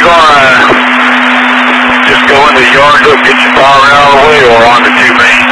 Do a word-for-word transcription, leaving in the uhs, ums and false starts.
gonna just go in the yard, look, get your power out of the way, or on the two main?